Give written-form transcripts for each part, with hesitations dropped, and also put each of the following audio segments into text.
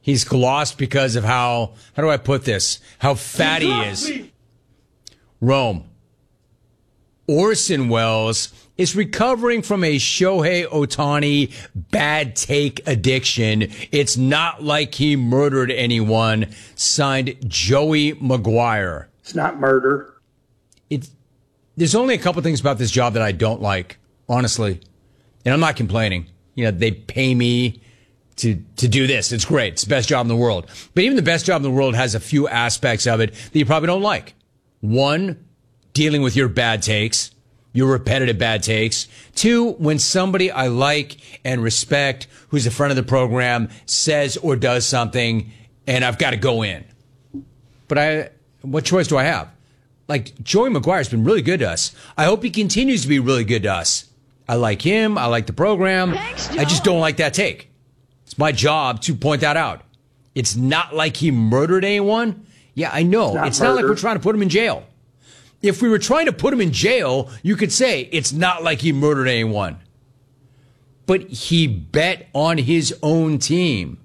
He's glossed because of how do I put this? How fat he is. Rome. Orson Welles is recovering from a Shohei Ohtani bad take addiction. It's not like he murdered anyone. Signed, Joey Maguire. It's not murder. There's only a couple things about this job that I don't like, honestly. And I'm not complaining. They pay me to do this. It's great. It's the best job in the world. But even the best job in the world has a few aspects of it that you probably don't like. One, dealing with your bad takes, your repetitive bad takes. Two, when somebody I like and respect, who's a friend of the program, says or does something, and I've got to go in. But what choice do I have? Like, Joey Maguire's been really good to us. I hope he continues to be really good to us. I like him. I like the program. Thanks, Joe. I just don't like that take. It's my job to point that out. It's not like he murdered anyone. Yeah, I know. It's not like we're trying to put him in jail. If we were trying to put him in jail, you could say it's not like he murdered anyone. But he bet on his own team.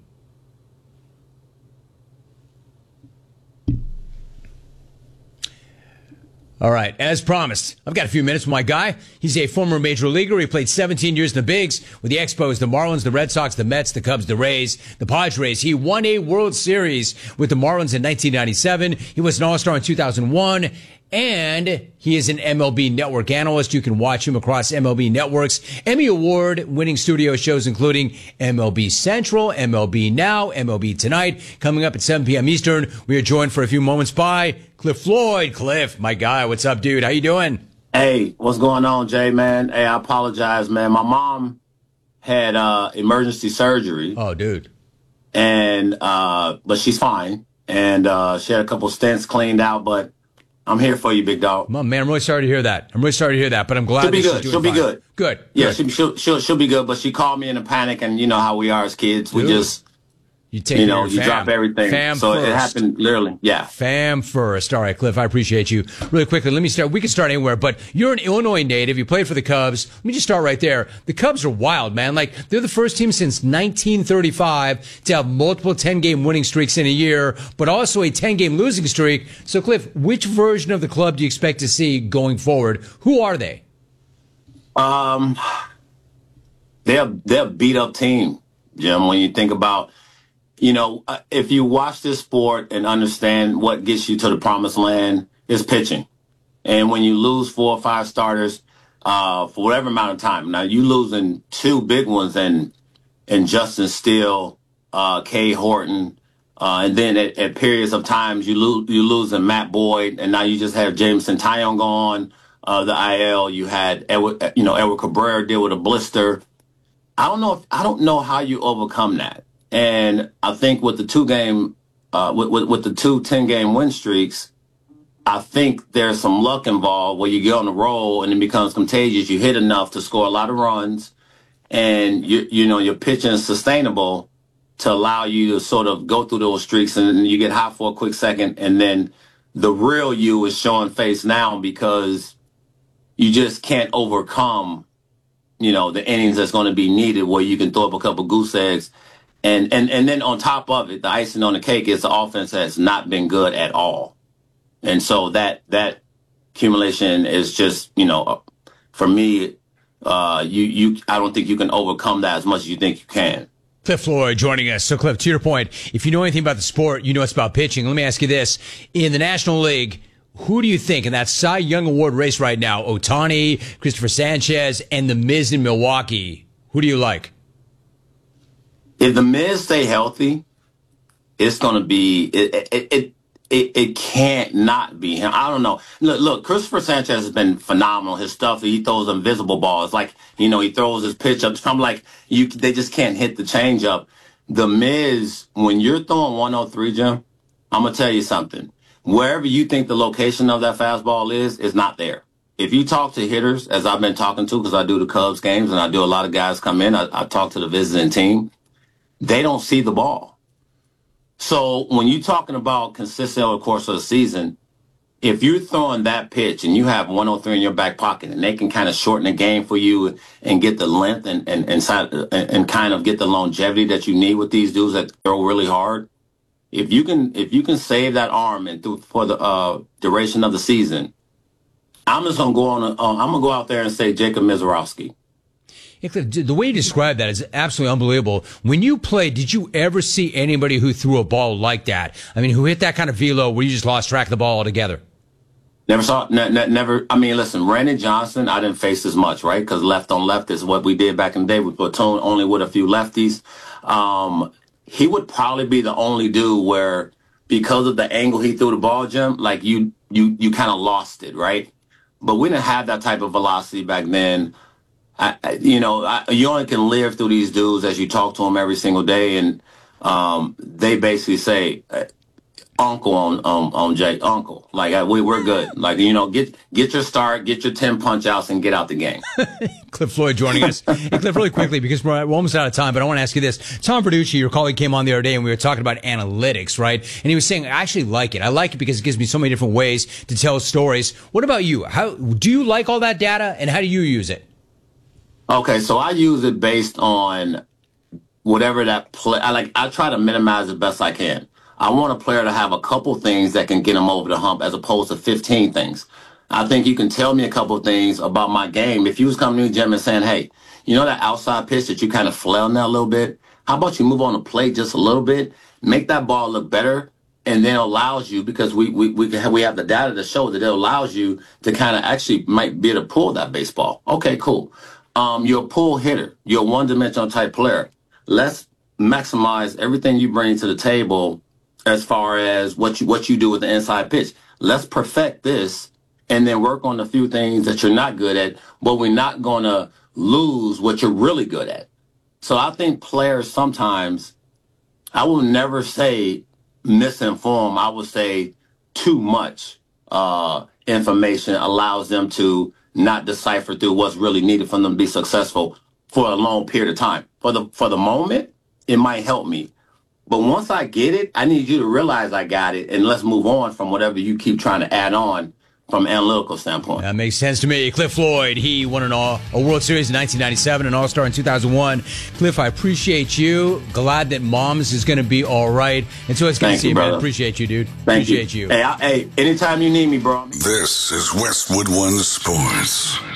All right, as promised, I've got a few minutes with my guy. He's a former major leaguer. He played 17 years in the bigs with the Expos, the Marlins, the Red Sox, the Mets, the Cubs, the Rays, the Padres. He won a World Series with the Marlins in 1997. He was an All-Star in 2001. And he is an MLB Network analyst. You can watch him across MLB Network's Emmy Award-winning studio shows, including MLB Central, MLB Now, MLB Tonight. Coming up at 7 p.m. Eastern, we are joined for a few moments by Cliff Floyd. Cliff, my guy, what's up, dude? How you doing? Hey, what's going on, Jay, man? Hey, I apologize, man. My mom had emergency surgery. Oh, dude. And but she's fine. And she had a couple stents cleaned out, but I'm here for you, big dog. Man, I'm really sorry to hear that. But I'm glad she'll be good. She's She'll be fine. good. Good. Yeah, she'll be good. But she called me in a panic, and you know how we are as kids. Dude. We just, you drop everything. Fam so first. It happened literally. Yeah. Fam first. All right, Cliff, I appreciate you. Really quickly, let me start. We can start anywhere, but you're an Illinois native. You played for the Cubs. Let me just start right there. The Cubs are wild, man. Like, they're the first team since 1935 to have multiple 10-game winning streaks in a year, but also a 10-game losing streak. So, Cliff, which version of the club do you expect to see going forward? Who are they? They're a beat-up team, Jim, when you think about, if you watch this sport and understand what gets you to the promised land, is pitching. And when you lose 4 or 5 starters for whatever amount of time, now you losing 2 big ones and Justin Steele, Kay Horton, and then at periods of times you losing Matt Boyd, and now you just have Jameson Taillon gone, the IL. You had Edward Cabrera deal with a blister. I don't know how you overcome that. And I think with the 2-game, with the 2 10-game win streaks, I think there's some luck involved where you get on the roll and it becomes contagious. You hit enough to score a lot of runs, and your pitching is sustainable to allow you to sort of go through those streaks, and you get hot for a quick second, and then the real you is showing face now because you just can't overcome, the innings that's going to be needed where you can throw up a couple goose eggs. And then on top of it, the icing on the cake is the offense has not been good at all. And so that accumulation is just, for me, I don't think you can overcome that as much as you think you can. Cliff Floyd joining us. So, Cliff, to your point, if you know anything about the sport, you know it's about pitching. Let me ask you this. In the National League, who do you think in that Cy Young Award race right now, Ohtani, Christopher Sanchez, and the Miz in Milwaukee, who do you like? If the Miz stay healthy, it's going to be it can't not be him. I don't know. Look, Christopher Sanchez has been phenomenal. His stuff, he throws invisible balls. Like, he throws his pitch up. I'm like, they just can't hit the change up. The Miz, when you're throwing 103, Jim, I'm going to tell you something. Wherever you think the location of that fastball is not there. If you talk to hitters, as I've been talking to, because I do the Cubs games and I do a lot of guys come in, I talk to the visiting team. They don't see the ball. So when you're talking about consistent over the course of the season, if you're throwing that pitch and you have 103 in your back pocket and they can kind of shorten the game for you and get the length and kind of get the longevity that you need with these dudes that throw really hard, if you can save that arm and for the duration of the season, I'm just gonna I'm gonna go out there and say Jacob Misiorowski. The way you describe that is absolutely unbelievable. When you played, did you ever see anybody who threw a ball like that? I mean, who hit that kind of velo where you just lost track of the ball altogether? Never saw, never. I mean, listen, Randy Johnson, I didn't face as much, right? Because left on left is what we did back in the day. We platoon only with a few lefties. He would probably be the only dude where, because of the angle he threw the ball, Jim, like you kind of lost it, right? But we didn't have that type of velocity back then. You only can live through these dudes as you talk to them every single day, and they basically say, "Uncle on Jay, Uncle." Like we're good. Like get your start, get your 10 punch outs, and get out the game. Cliff Floyd joining us. Hey, Cliff, really quickly because we're almost out of time, but I want to ask you this: Tom Verducci, your colleague, came on the other day, and we were talking about analytics, right? And he was saying, "I actually like it. I like it because it gives me so many different ways to tell stories." What about you? How do you like all that data, and how do you use it? Okay, so I use it based on whatever that play. I try to minimize the best I can. I want a player to have a couple things that can get him over the hump as opposed to 15 things. I think you can tell me a couple things about my game. If you was coming to me, Jim, and saying, hey, you know that outside pitch that you kind of flailing out a little bit? How about you move on the plate just a little bit, make that ball look better, and then allows you, because we have the data to show that it allows you to kind of actually might be able to pull that baseball. Okay, cool. You're a pull hitter. You're a one-dimensional type player. Let's maximize everything you bring to the table as far as what you do with the inside pitch. Let's perfect this and then work on the few things that you're not good at, but we're not going to lose what you're really good at. So I think players sometimes, I will never say misinform. I would say too much information allows them to not decipher through what's really needed for them to be successful for a long period of time. For the moment, it might help me. But once I get it, I need you to realize I got it, and let's move on from whatever you keep trying to add on from an analytical standpoint. That makes sense to me. Cliff Floyd, he won a World Series in 1997, an All-Star in 2001. Cliff, I appreciate you. Glad that Mom's is going to be all right. And so it's good to see you, man. Appreciate you, dude. Appreciate you. Hey, anytime you need me, bro. This is Westwood One Sports.